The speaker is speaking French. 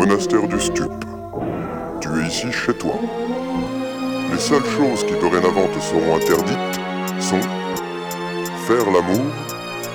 monastère du Stup. Tu es ici chez toi. Les seules choses qui dorénavant te seront interdites sont faire l'amour